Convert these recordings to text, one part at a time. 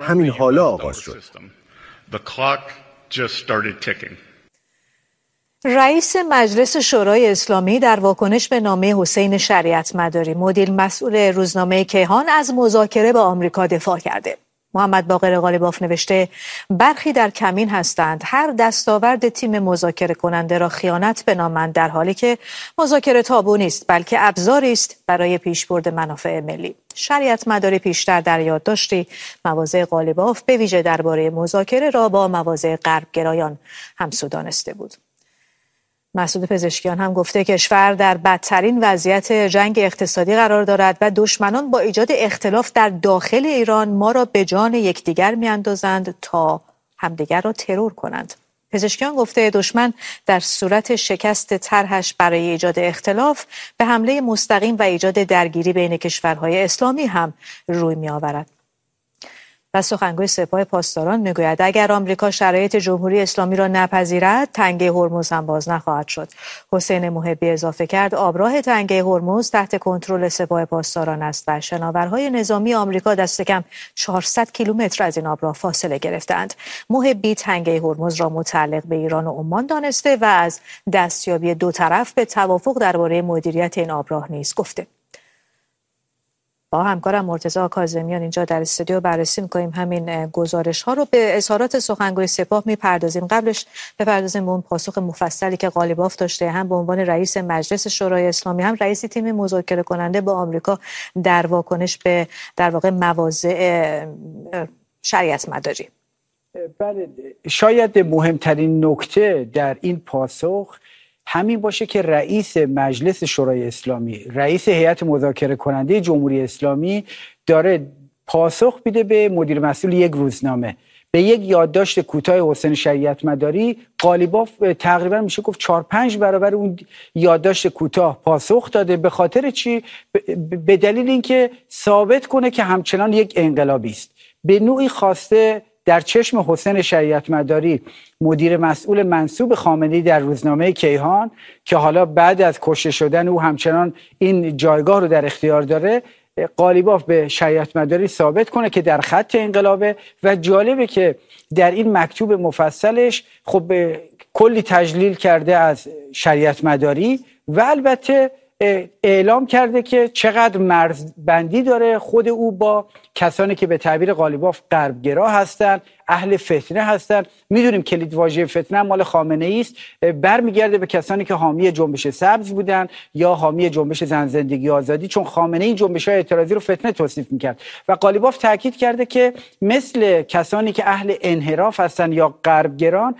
همین حالا آغاز شد. رئیس مجلس شورای اسلامی در واکنش به نامه حسین شریعت مداری مدیر مسئول روزنامه کیهان از مذاکره با آمریکا دفاع کرده. محمد باقر قالیباف نوشته برخی در کمین هستند هر دستاورد تیم مذاکره کننده را خیانت بنامند، در حالی که مذاکره تابو نیست بلکه ابزاری است برای پیشبرد منافع ملی. شریعت مداری پیشتر در یادداشتی مواضع قالیباف به ویژه درباره مذاکره را با مواضع غربگرایان همسو دانسته بود. مسعود پزشکیان هم گفته کشور در بدترین وضعیت جنگ اقتصادی قرار دارد و دشمنان با ایجاد اختلاف در داخل ایران ما را به جان یکدیگر میاندازند تا همدیگر را ترور کنند. پزشکیان گفته دشمن در صورت شکست طرحش برای ایجاد اختلاف به حمله مستقیم و ایجاد درگیری بین کشورهای اسلامی هم روی می‌آورد. و سخنگوی سپاه پاسداران میگوید اگر آمریکا شرایط جمهوری اسلامی را نپذیرد تنگه هرمز هم باز نخواهد شد. حسین محبی اضافه کرد آبراه تنگه هرمز تحت کنترل سپاه پاسداران است و شناورهای نظامی آمریکا دست کم 400 کیلومتر از این آبراه فاصله گرفتند. محبی تنگه هرمز را متعلق به ایران و عمان دانسته و از دستیابی دو طرف به توافق درباره مدیریت این آبراه نیز گفته. با همکارم مرتضی کاظمیان اینجا در استودیو بررسی می‌کنیم همین گزارش ها رو. به اظهارات سخنگوی سپاه می‌پردازیم. قبلش بپردازیم به اون پاسخ مفصلی که قالیباف داشته، هم به عنوان رئیس مجلس شورای اسلامی هم رئیس تیم مذاکره کننده با آمریکا در واکنش به در واقع مواضع شریعت مداری. بله، شاید مهمترین نکته در این پاسخ همین باشه که رئیس مجلس شورای اسلامی، رئیس هیئت مذاکره کننده جمهوری اسلامی داره پاسخ میده به مدیر مسئول یک روزنامه. به یک یادداشت کوتاه حسین شریعت مداری قالیباف تقریبا میشه گفت 4-5 برابر اون یادداشت کوتاه پاسخ داده. به خاطر چی؟ به دلیل اینکه ثابت کنه که همچنان یک انقلابی است. به نوعی خواسته در چشم حسین شریعت مداری مدیر مسئول منصوب خامنه‌ای در روزنامه کیهان که حالا بعد از کشته شدن او همچنان این جایگاه رو در اختیار داره، قالیباف به شریعت مداری ثابت کنه که در خط انقلابه. و جالبه که در این مکتوب مفصلش خب کلی تجلیل کرده از شریعت مداری و البته اعلام کرده که چقدر مرزبندی داره خود او با کسانی که به تعبیر قالیباف غربگرا هستند، اهل فتنه هستند. میدونیم کلید واژه فتنه مال خامنه ای است، برمیگرده به کسانی که حامی جنبش سبز بودن یا حامی جنبش زن زندگی آزادی، چون خامنه این جنبش‌های اعتراضی رو فتنه توصیف میکرد. و قالیباف تاکید کرده که مثل کسانی که اهل انحراف هستند یا غربگران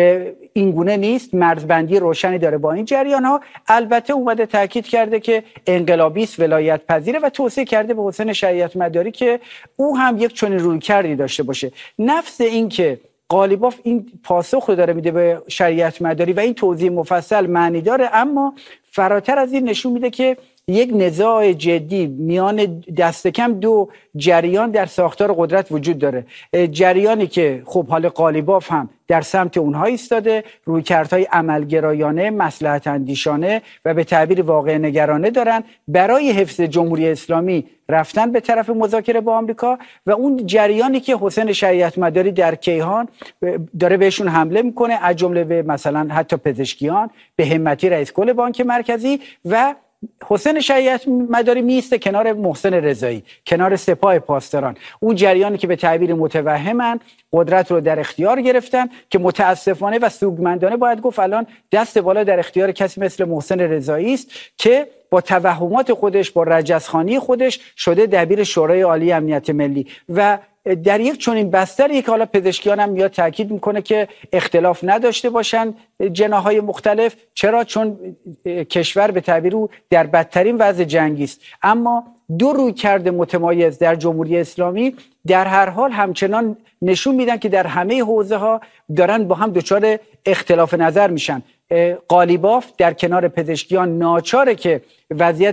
این گونه نیست، مرزبندی روشنی داره با این جریان ها. البته اومده تاکید کرده که انقلابی است، ولایت پذیره و توصیه کرده به حسین شریعت مداری که او هم یک چنین رویکردی داشته باشه. نفس این که قالیباف این پاسخ رو داره میده به شریعت مداری و این توضیح مفصل معنی داره، اما فراتر از این نشون میده که یک نزاع جدی میان دست کم دو جریان در ساختار قدرت وجود داره. جریانی که خب حال قالیباف هم در سمت اونها ایستاده، رویکردهای عملگرایانه، مصلحت اندیشانه و به تعبیر واقع نگرانه دارن برای حفظ جمهوری اسلامی رفتن به طرف مذاکره با آمریکا، و اون جریانی که حسین شریعت مداری در کیهان داره بهشون حمله میکنه، از جمله به مثلا حتی پزشکیان، به همتی رئیس کل بانک مرکزی، و حسین شریعت مداری میسته کنار محسن رضایی، کنار سپاه پاسداران، اون جریانی که به تعبیر متوهمن قدرت رو در اختیار گرفتن که متاسفانه و سوگمندانه باید گفت الان دست بالا در اختیار کسی مثل محسن رضایی است که با توهمات خودش، با رجزخوانی خودش شده دبیر شورای عالی امنیت ملی. و در یک چنین بستری که حالا پزشکیان هم میاد تاکید میکنه که اختلاف نداشته باشن جناحهای مختلف. چرا؟ چون کشور به تعبیر او در بدترین وضع جنگی است. اما دو رویکرد متمایز در جمهوری اسلامی در هر حال همچنان نشون میدن که در همه حوزه ها دارن با هم دچار اختلاف نظر میشن. قالیباف در کنار پزشکیان ناچاره که وضعیت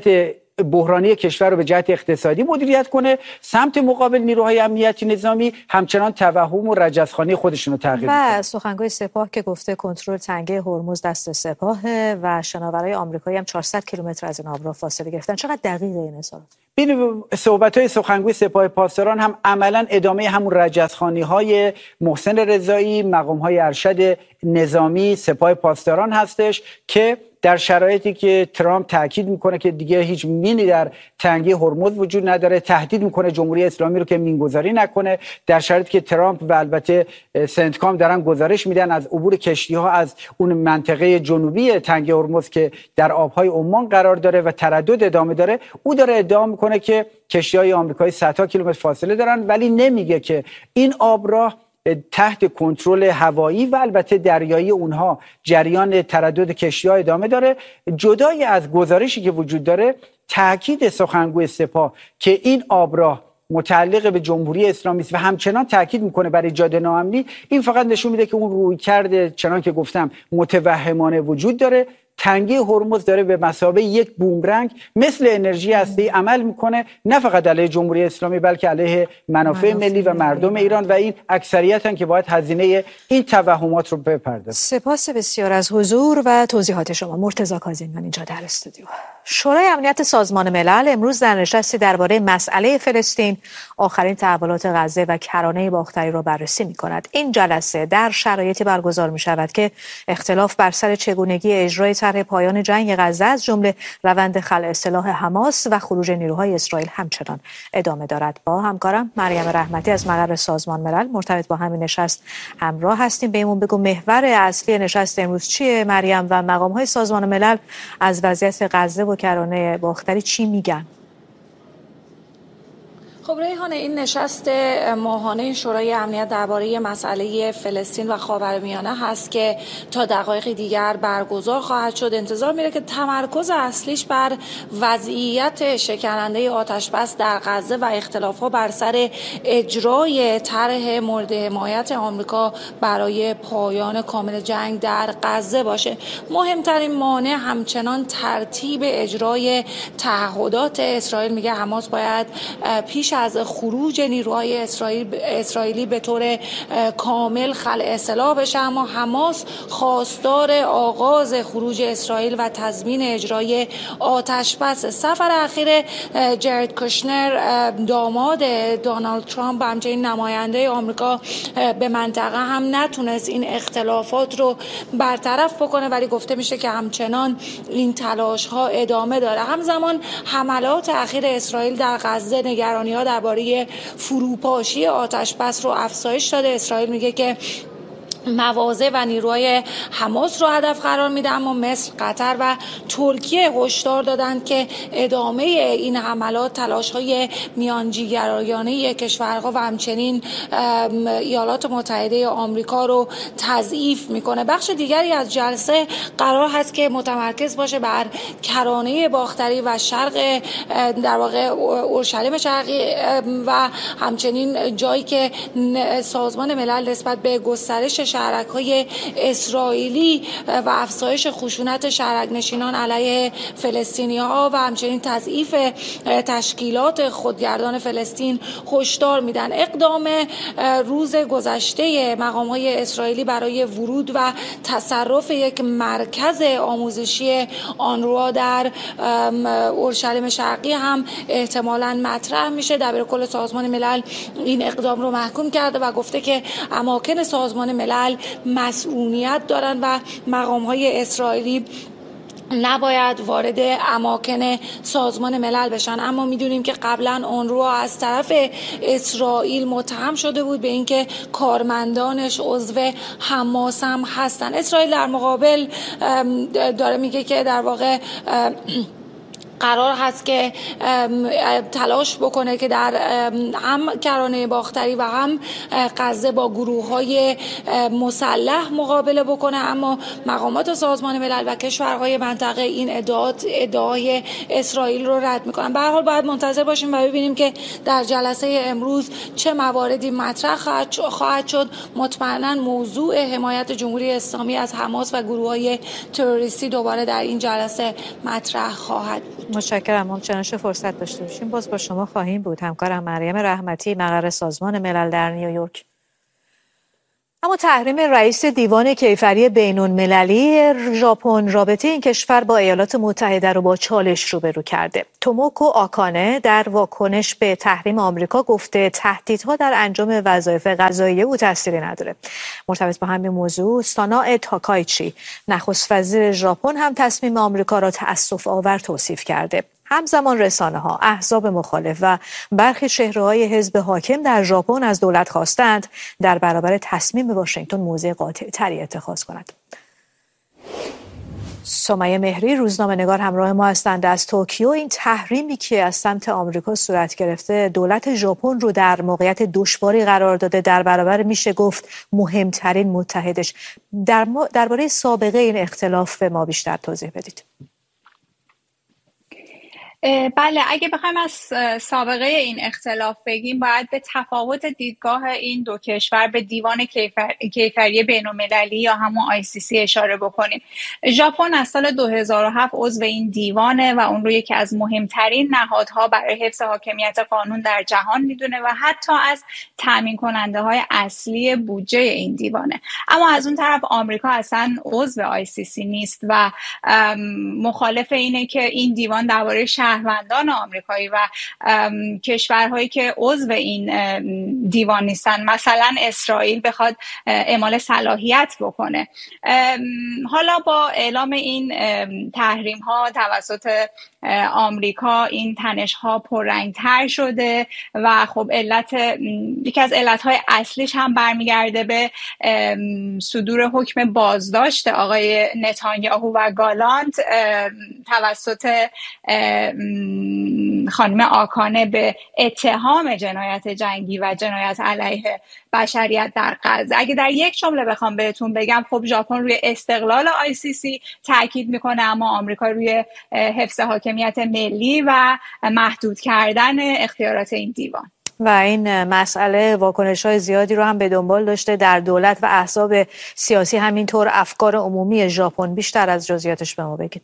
بحرانی کشور رو به جهت اقتصادی مدیریت کنه، سمت مقابل نیروهای امنیتی نظامی همچنان توهم و رجزخوانی خودشون رو تغییر می‌کنن. و سخنگوی سپاه که گفته کنترل تنگه هرمز دست سپاهه و شناورای آمریکایی هم 400 کیلومتر از این آبراه فاصله گرفتن. چقدر دقیقه این اظهارات؟ بین صحبت‌های سخنگوی سپاه پاسداران هم عملاً ادامه همون رجزخوانی‌های محسن رضایی، مقام‌های ارشد نظامی سپاه پاسداران هستش که در شرایطی که ترامپ تاکید میکنه که دیگه هیچ مینی در تنگه هرمز وجود نداره، تهدید میکنه جمهوری اسلامی رو که مینگذاری نکنه، در شرایطی که ترامپ و البته سنتکام دارن گزارش میدن از عبور کشتی‌ها از اون منطقه جنوبی تنگه هرمز که در آبهای عمان قرار داره و تردد ادامه داره، او داره ادعا میکنه که کشتی‌های آمریکایی صدها کیلومتر فاصله دارن، ولی نمیگه که این آبراه تحت کنترل هوایی و البته دریایی اونها جریان تردد کشتی‌ها ادامه داره. جدای از گزارشی که وجود داره، تاکید سخنگوی سپاه که این آبراه متعلق به جمهوری اسلامی است و همچنان تاکید میکنه بر ایجاد ناامنی، این فقط نشون میده که اون رویکرد چنان که گفتم متوهمانه وجود داره. تنگه هرمز داره به مثابه یک بومرنگ مثل انرژی هسته‌ای عمل میکنه، نه فقط علیه جمهوری اسلامی بلکه علیه منافع ملی و مردم ایران و این اکثریتن که باید هزینه این توهمات رو بپردازن. سپاس بسیار از حضور و توضیحات شما. مرتضی کاظمی اینجا در استودیو. شورای امنیت سازمان ملل امروز در نشستی درباره مسئله فلسطین، آخرین تحولات غزه و کرانه باختری را بررسی می‌کند. این جلسه در شرایطی برگزار می‌شود که اختلاف بر سر چگونگی اجرای طرح پایان جنگ غزه از جمله روند خلع سلاح حماس و خروج نیروهای اسرائیل همچنان ادامه دارد. با همکارم مریم رحمتی از مقر سازمان ملل مرتبط با همین نشست همراه هستیم. بهمون بگو محور اصلی نشست امروز چیه مریم و مقام‌های سازمان ملل از وضعیت غزه و کرانه باختری چی میگن؟ خب ریحانه، این نشست ماهانه شورای امنیت درباره مسئله فلسطین و خاورمیانه هست که تا دقایق دیگر برگزار خواهد شد. انتظار میره که تمرکز اصلیش بر وضعیت شکننده آتش‌بس در غزه و اختلاف‌ها بر سر اجرای طرح مورد حمایت آمریکا برای پایان کامل جنگ در غزه باشه. مهمترین مانع همچنان ترتیب اجرای تعهدات اسرائیل. میگه حماس باید پیش از خروج نیروهای اسرائیلی به طور کامل خلع سلاح بشه، اما حماس خواستار آغاز خروج اسرائیل و تضمین اجرای آتش بس. سفر اخیر جرد کوشنر داماد دونالد ترامپ و همچنین نماینده آمریکا به منطقه هم نتونست این اختلافات رو برطرف بکنه، ولی گفته میشه که همچنان این تلاش ها ادامه داره. همزمان حملات اخیر اسرائیل در غزه نگرانی‌ها درباره فروپاشی آتش بس رو افزایش داده. اسرائیل میگه که مواضع و نیروهای حماس رو هدف قرار میده، اما مصر، قطر و ترکیه هشدار دادند که ادامه این حملات تلاش‌های میانجیگرایانه کشورها و همچنین ایالات متحده آمریکا رو تضعیف میکنه. بخش دیگری از جلسه قرار هست که متمرکز باشه بر کرانه باختری و شرق در واقع اورشلیم شرقی و همچنین جایی که سازمان ملل نسبت به گسترش شهرک‌های اسرائیلی و افزایش خشونت شهرک‌نشینان علیه فلسطینی‌ها و همچنین تضعیف تشکیلات خودگردان فلسطین هشدار میدن. اقدام روز گذشته مقام‌های اسرائیلی برای ورود و تصرف یک مرکز آموزشی آنروا در اورشلیم شرقی هم احتمالاً مطرح میشه. دبیرکل سازمان ملل این اقدام رو محکوم کرده و گفته که اماکن سازمان ملل مسئولیت دارن و مقام‌های اسرائیلی نباید وارد اماکن سازمان ملل بشن. اما میدونیم که قبلا آنروا از طرف اسرائیل متهم شده بود به اینکه کارمندانش عضو حماس هم هستن. اسرائیل در مقابل داره میگه که در واقع قرار هست که تلاش بکنه که در هم کرانه باختری و هم غزه با گروه‌های مسلح مقابله بکنه، اما مقامات سازمان ملل و کشورهای منطقه این ادعای اسرائیل رو رد میکنن. به هر حال باید منتظر باشیم و ببینیم که در جلسه امروز چه مواردی مطرح خواهد شد. مطمئنا موضوع حمایت جمهوری اسلامی از حماس و گروه‌های تروریستی دوباره در این جلسه مطرح خواهد بود. متشکرم. چنانچه فرصت داشته باشیم باز با شما خواهیم بود. همکارم مریم رحمتی، مقر سازمان ملل در نیویورک. اما تحریم رئیس دیوان کیفری بین‌المللی ژاپن رابطه این کشور با ایالات متحده رو با چالش روبرو کرده. توموکو آکانه در واکنش به تحریم آمریکا گفته تهدیدها در انجام وظایف قضاییه او تأثیری نداره. مرتبط با همین موضوع سانائه تاکایچی نخست وزیر ژاپن هم تصمیم آمریکا را تأسف‌آور توصیف کرده. همزمان رسانه‌ها، احزاب مخالف و برخی چهره‌های حزب حاکم در ژاپن از دولت خواستند در برابر تصمیم واشنگتن موضع قاطع‌تری اتخاذ کند. سمیه مهری روزنامه‌نگار همراه ما هستند از توکیو. این تحریمی که از سمت آمریکا صورت گرفته دولت ژاپن رو در موقعیت دشواری قرار داده، در برابر میشه گفت مهمترین متحدش. درباره سابقه این اختلاف به ما بیشتر توضیح بدید. بله، اگه بخوایم از سابقه این اختلاف بگیم باید به تفاوت دیدگاه این دو کشور به دیوان کیفری بین‌المللی یا همون ICC اشاره بکنیم. ژاپن از سال 2007 عضو این دیوانه و اون رو یکی از مهمترین نهادها برای حفظ حاکمیت قانون در جهان میدونه و حتی از تامین کننده های اصلی بودجه این دیوانه. اما از اون طرف آمریکا اصلا عضو ICC نیست و مخالف اینه که این دیوان درباره شهروندان آمریکایی و کشورهایی که عضو این دیوان نیستن، مثلا اسرائیل، بخواد اعمال صلاحیت بکنه. حالا با اعلام این تحریم ها توسط آمریکا این تنش ها پررنگ‌تر شده و خب یکی از علتهای اصلیش هم برمیگرده به صدور حکم بازداشت آقای نتانیاهو و گالانت توسط خانم آکانه به اتهام جنایت جنگی و جنایت علیه بشریت در غزه. اگه در یک جمله بخوام بهتون بگم، خب ژاپن روی استقلال ICC تاکید میکنه اما آمریکا روی حفظ حاکمیت ملی و محدود کردن اختیارات این دیوان. و این مسئله واکنش‌های زیادی رو هم به دنبال داشته در دولت و احزاب سیاسی، همینطور افکار عمومی ژاپن. بیشتر از جزئیاتش به ما بگید.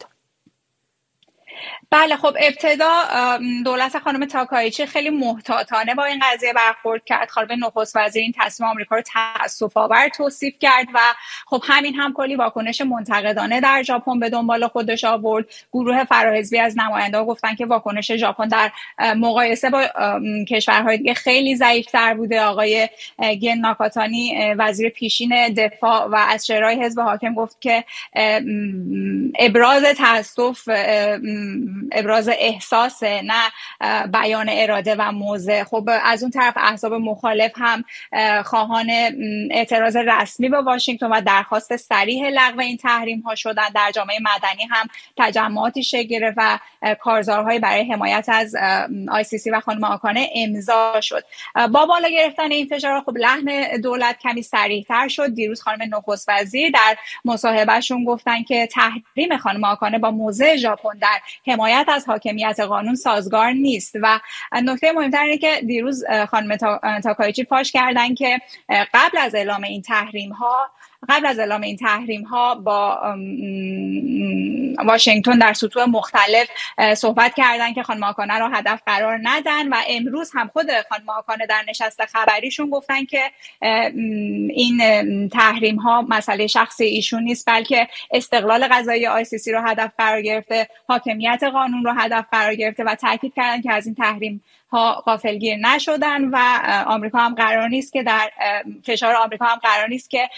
بله، خب ابتدا دولت خانم تاکایچی خیلی محتاطانه با این قضیه برخورد کرد. خانم نخست وزیر این تصمیم آمریکا رو تأسف‌آور توصیف کرد و خب همین هم کلی واکنش منتقدانه در ژاپن به دنبال خودش آورد. گروه فراحزبی از نماینده‌ها گفتن که واکنش ژاپن در مقایسه با کشورهای دیگه خیلی ضعیف‌تر بوده. آقای گن ناکاتانی وزیر پیشین دفاع و از چهره‌های حزب حاکم گفت که ابراز تأسف ابراز احساس، نه بیان اراده و موضع. خب از اون طرف احزاب مخالف هم خواهان اعتراض رسمی به واشنگتن و درخواست صریح لغو این تحریم ها شدن. در جامعه مدنی هم تجمعاتی شکل گرفت و کارزارهایی برای حمایت از ICC و خانم آکانه امضا شد. با بالا گرفتن این فشار خب لحن دولت کمی صریح‌تر شد. دیروز خانم نخست وزیر در مصاحبهشون گفتن که تحریم خانم آکانه با موضع ژاپن در حمایت از حاکمیت قانون سازگار نیست و نکته مهمتر اینه که دیروز خانم تاکایچی فاش کردن که قبل از اعلام این تحریم ها با واشنگتن در سطوح مختلف صحبت کردن که خانم آکانه را هدف قرار ندن و امروز هم خود خانم آکانه در نشست خبریشون گفتن که این تحریم ها مسئله شخصی ایشون نیست بلکه استقلال قضایی ICC رو هدف قرار گرفته، حاکمیت قانون رو هدف قرار گرفته و تاکید کردن که از این تحریم ها غافلگیر نشدن و آمریکا هم قرار نیست که در فشار آمریکا هم قرار نیست که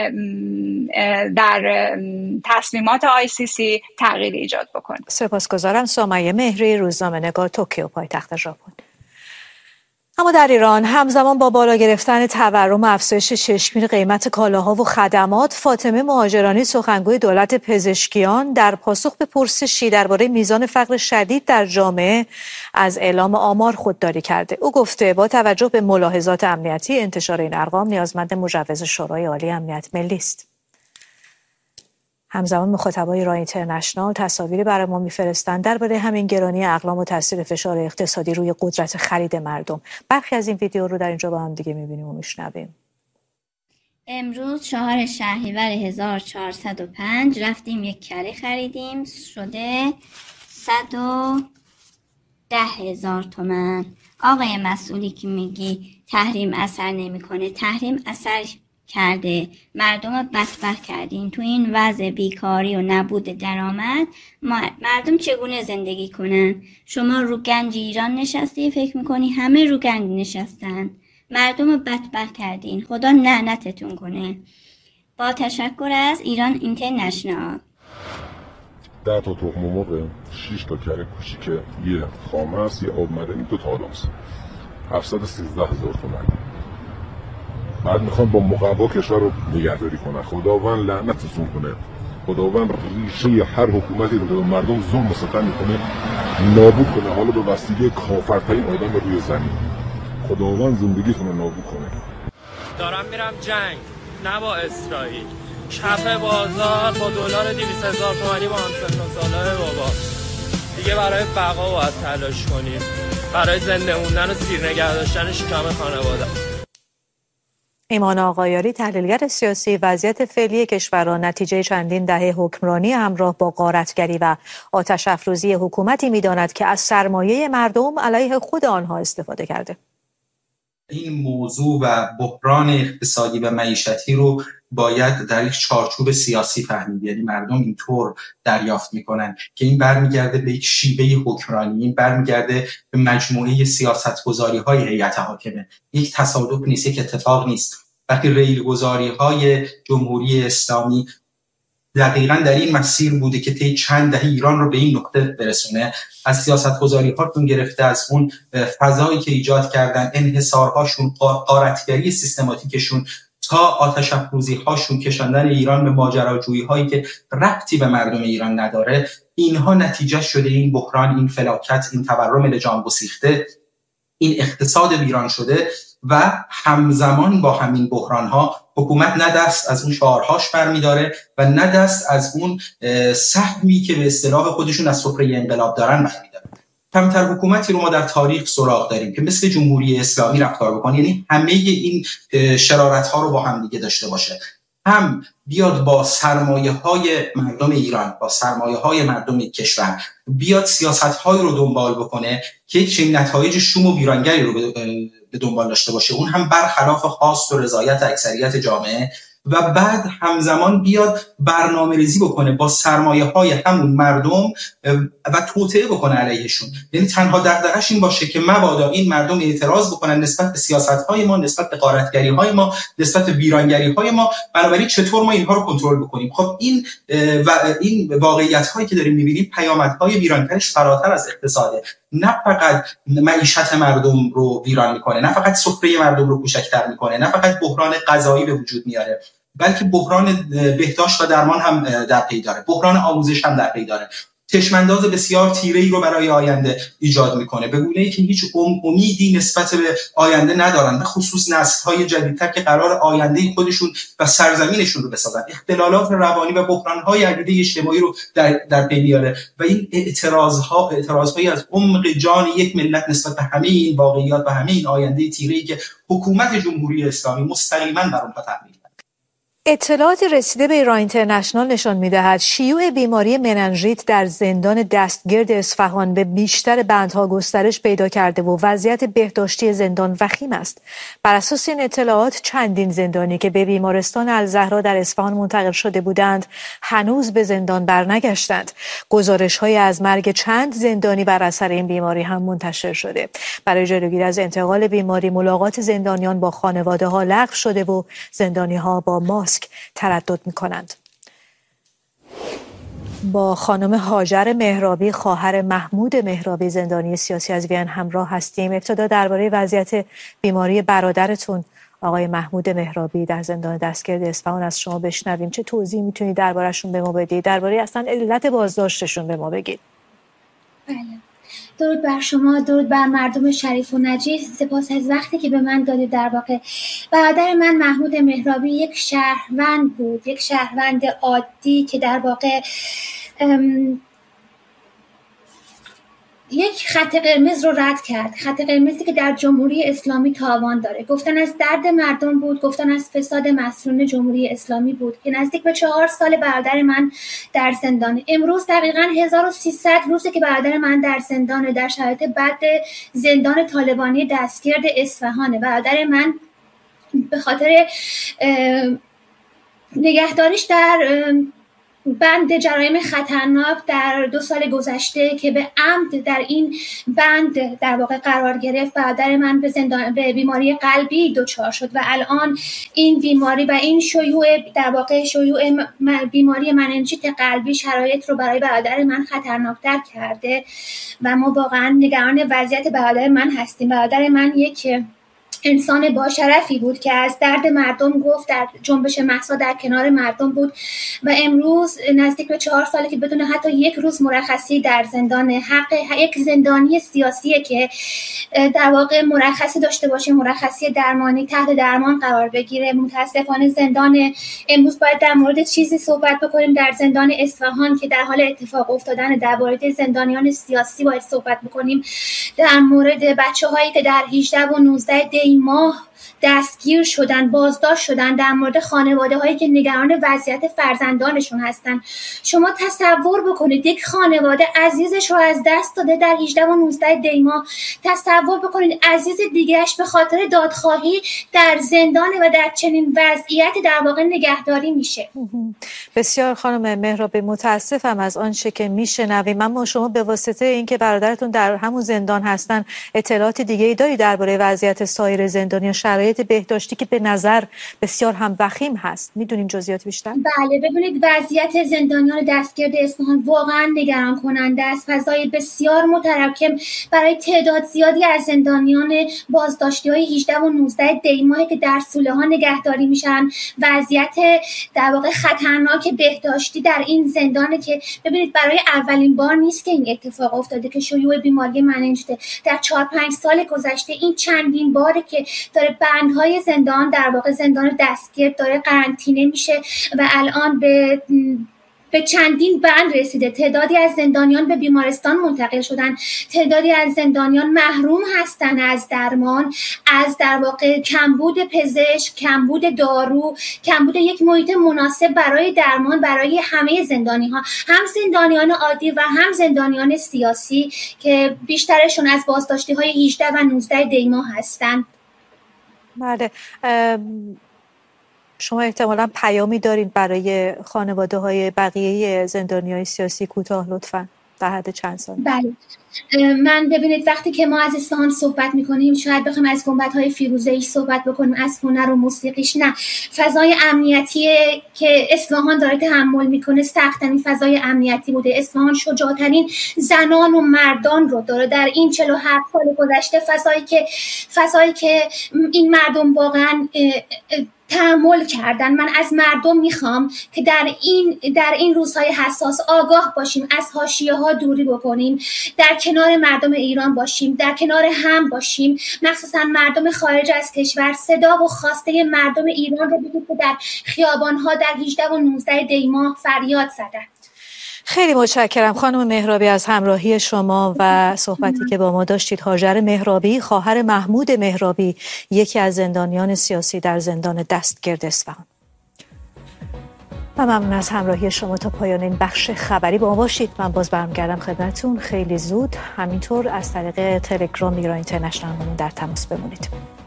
در تصمیمات ICC تغییر ایجاد بکنه. سپاسگزارم. سمیه مهری روزنامه‌نگار توکیو پایتخت ژاپن. اما در ایران همزمان با بالا گرفتن تورم و افزایش چشمگیر قیمت کالاها و خدمات، فاطمه مهاجرانی سخنگوی دولت پزشکیان در پاسخ به پرسشی درباره میزان فقر شدید در جامعه از اعلام آمار خودداری کرده. او گفته با توجه به ملاحظات امنیتی انتشار این ارقام نیازمند مجوز شورای عالی امنیت ملی است. همزمان مخاطبای رای اینترنشنال تصاویری برای ما میفرستند درباره همین گرانی اقلام و تاثیر فشار اقتصادی روی قدرت خرید مردم. برخی از این ویدیو رو در اینجا با هم دیگه میبینیم و میشنویم. امروز 4 شهریور 1405 رفتیم یک کره خریدیم، شده 110,000 تومان. آقای مسئولی که میگی تحریم اثر نمیکنه، تحریم اثر کرده، مردم بدبخت کردین. تو این وضع بیکاری و نبود درآمد مردم چگونه زندگی کنن؟ شما رو گنج ایران نشستی، فکر میکنی همه رو گنج نشستن، مردم بدبخت کردین. خدا لعنتتون کنه. با تشکر از ایران اینترنشنال. 10 تا تخم مرغ، 6 تا کره کوچیک، یه خامه است، یه آب معدنی، 2 تا آدامس، 713,000 تومان. بعد میخوان با مقوا کشور رو نگهداری کنن. خداوند لعنتتون کنه. خداوند ریشه هر حکومتی رو که مردم ظلم و ستم میکنه نابود کنه، حالا به وسیله کافرترین آدم روی زمین. خداوند زندگیتون رو نابود کنه. دارم میرم جنگ، نه با اسرائیل. کف بازار با دلار 200,000 تومانی با همسن‌وسالای بابا. دیگه برای بقا باید تلاش کنیم، برای زنده موندن و سیر نگه داشتن شکم خانواده. ایمان آقایاری، تحلیلگر سیاسی، وضعیت فعلی کشور را نتیجه چندین دهه حکمرانی همراه با غارتگری و آتش افروزی حکومتی می‌داند که از سرمایه مردم علیه خود آنها استفاده کرده. این موضوع و بحران اقتصادی و معیشتی رو باید در یک چارچوب سیاسی فهمید. یعنی مردم اینطور دریافت میکنن که این برمیگرده به یک شیوه حکمرانی، این برمیگرده به مجموعه سیاستگذاری‌های هیئت حاکمه. یک تصادف نیست، یک اتفاق نیست. وقتی ریلگذاری‌های جمهوری اسلامی دقیقاً در این مسیر بوده که طی چند دهه ایران رو به این نقطه برسونه، از سیاست‌گذاری‌هاتون گرفته، از اون فضایی که ایجاد کردن، انحصارهاشون، غارتگری سیستماتیکشون، تا آتش افروزی‌هاشون، کشاندن ایران به ماجراجویی‌هایی که ربطی به مردم ایران نداره، اینها نتیجه شده این بحران، این فلاکت، این تورم لجام گسیخته، این اقتصاد ویران شده. و همزمان با همین بحران‌ها حکومت نه دست از اون شعارهاش برمی‌داره و نه دست از اون سهمی که به اصطلاح خودشون از سفره انقلاب دارن برمی‌داره. کمتر حکومتی رو ما در تاریخ سراغ داریم که مثل جمهوری اسلامی رفتار بکنه، یعنی همه این شرارت‌ها رو با هم دیگه داشته باشه. هم بیاد با سرمایه‌های مردم ایران، با سرمایه‌های مردم کشور، بیاد سیاست‌هایی رو دنبال بکنه که یک چنین نتایج شوم و ویرانگری رو به دنبال داشته باشه، اون هم برخلاف خواست و رضایت اکثریت جامعه. و بعد همزمان بیاد برنامه‌ریزی بکنه با سرمایه‌های همون مردم و توطئه بکنه علیهشون. یعنی تنها دغدغه‌اش این باشه که مبادا این مردم اعتراض بکنن نسبت به سیاست‌های ما، نسبت به غارتگری‌های ما، نسبت به ویرانگری‌های ما، بنابراین چطور ما اینها رو کنترل بکنیم. خب این واقعیت‌هایی که داریم می‌بینیم پیامدهای ویرانگریش فراتر از اقتصاده. نه فقط معیشت مردم رو ویران میکنه، نه فقط سفره مردم رو کوچکتر میکنه، نه فقط بحران غذایی به وجود میاره، بلکه بحران بهداشت و درمان هم در پی داره، بحران آموزش هم در پی داره، چشمانداز بسیار تیره‌ای رو برای آینده ایجاد میکنه، به گونه‌ای که هیچ امیدی نسبت به آینده ندارن، به خصوص نسل‌های جدیدتر که قرار آینده خودشون و سرزمینشون رو بسازن. اختلالات روانی و بحران‌های عدیده اجتماعی رو در پی میاره و این اعتراض‌هایی از عمق جان یک ملت نسبت به همه این واقعیات و همه این آینده تیره‌ای که حکومت جمهوری اسلامی مستقیما بر اونها تحمیل. اطلاعات رسیده به ایران اینترنشنال نشان می‌دهد شیوع بیماری مننژیت در زندان دستگرد اصفهان به بیشتر بندها گسترش پیدا کرده و وضعیت بهداشتی زندان وخیم است. بر اساس این اطلاعات چندین زندانی که به بیمارستان الزهرا در اصفهان منتقل شده بودند هنوز به زندان برنگشتند. گزارش‌های از مرگ چند زندانی بر اثر این بیماری هم منتشر شده. برای جلوگیری از انتقال بیماری ملاقات زندانیان با خانواده‌ها لغو شده و زندانی‌ها با ماسک تردد می‌کنند. با خانم هاجر مهرابی، خواهر محمود مهرابی زندانی سیاسی از وین همراه هستیم. ابتدا درباره وضعیت بیماری برادرتون آقای محمود مهرابی در زندان دستگرد اصفهان از شما بشنویم. چه توضیح میتونید درباره‌شون به ما بدید؟ درباره اصلا علت بازداشتشون به ما بگید. بله. درود بر شما، درود بر مردم شریف و نجیب. سپاس از وقتی که به من دادید. در واقع برادر من محمود مهرابی یک شهروند بود، یک شهروند عادی که در واقع یک خط قرمز رو رد کرد، خط قرمزی که در جمهوری اسلامی تاوان داره. گفتن از درد مردم بود، گفتن از فساد مسئولین جمهوری اسلامی بود که نزدیک به 4 سال برادر من در زندان. امروز دقیقاً 1300 روزه که برادر من در زندانه، در شرایط بد زندان طالبانی دستگرد اصفهانه. برادر من به خاطر نگهداریش در بند جرایم خطرناک در 2 سال گذشته که به عمد در این بند در واقع قرار گرفت، برادر من به بیماری قلبی دچار شد و الان این بیماری و این شیوع در واقع شیوع بیماری مننژیت قلبی شرایط رو برای برادر من خطرناکتر کرده و ما واقعا نگران وضعیت برادر من هستیم. برادر من یک انسان با شرفی بود که از درد مردم گفت، در جنبش مهسا در کنار مردم بود و امروز نزدیک به 4 ساله که بدون حتی یک روز مرخصی در زندان. حق یک زندانی سیاسیه که در واقع مرخصی داشته باشه، مرخصی درمانی، تحت درمان قرار بگیره. متاسفانه زندان امروز باید در مورد چیزی صحبت بکنیم در زندان اصفهان که در حال اتفاق افتادن. در مورد زندانیان سیاسی باید صحبت بکنیم، در مورد بچه‌هایی که در 18 و 19 دی ماه دستگیر شدن، بازداشت شدن، در مورد خانواده هایی که نگران وضعیت فرزندانشون هستن. شما تصور بکنید یک خانواده عزیزش رو از دست داده در 18 و 19 دی ماه. تصور بکنید عزیز دیگه‌اش به خاطر دادخواهی در زندان و در چنین وضعیت در واقع نگهداری میشه. بسیار خانم مهرابی متاسفم از آنچه که میشنویم، اما شما به واسطه اینکه برادرتون در همون زندان هستن اطلاعات دیگه‌ای داری درباره وضعیت سایر زندانیان، شرایط بهداشتی که به نظر بسیار هم وخیم هست؟ میدونین جزئیات بیشتر؟ بله، ببینید وضعیت زندانیان دستگرد اصفهان واقعا نگران کننده است. فضای بسیار متراکم برای تعداد زیادی از زندانیان بازداشتی‌های 18 و 19 دی ماهی که در سوله‌ها نگهداری میشن. وضعیت در واقع خطرناک بهداشتی در این زندانه که ببینید برای اولین بار نیست که این اتفاق افتاده که شیوع بیماری مننژیت در 4-5 سال گذشته این چندین باره که داره بندهای زندان در واقع زندان دستگرد داره قرنطینه میشه و الان به چندین بند رسیده. تعدادی از زندانیان به بیمارستان منتقل شدن، تعدادی از زندانیان محروم هستن از درمان، از در واقع کمبود پزشک، کمبود دارو، کمبود یک محیط مناسب برای درمان برای همه زندانی‌ها، هم زندانیان عادی و هم زندانیان سیاسی که بیشترشون از بازداشتی‌های 18 و 19 دی ماه هستن. بله، شما احتمالاً پیامی دارید برای خانواده‌های بقیه زندانیان سیاسی؟ کوتاه لطفاً، در حد چند سال. بله، من ببینید وقتی که ما از اصفهان صحبت میکنیم شاید بخوایم از گنبدهای فیروزه‌ای صحبت بکنیم، از هنر و موسیقیش، نه. فضای امنیتی که اصفهان داره تحمل میکنه سخت‌ترین فضای امنیتی بوده. اصفهان شجاع‌ترین زنان و مردان رو داره در این 47 سال گذشته. فضایی که این مردم واقعا تحمل کردن. من از مردم میخوام که در این روزهای حساس آگاه باشیم، از حاشیه‌ها دوری بکنیم، در کنار مردم ایران باشیم، در کنار هم باشیم، مخصوصا مردم خارج از کشور. صدا و خواسته مردم ایران رو بگید که در خیابان‌ها در 18 و 19 دی ماه فریاد زدن. خیلی متشکرم خانم مهرابی از همراهی شما و صحبتی که با ما داشتید. هاجر مهرابی، خواهر محمود مهرابی، یکی از زندانیان سیاسی در زندان دستگرد اصفهان. و ممنون از همراهی شما. تا پایان این بخش خبری با ما باشید. من باز برمیگردم خدمتتون خیلی زود. همینطور از طریق تلگرام ایران اینترنشنال در تماس بمونید.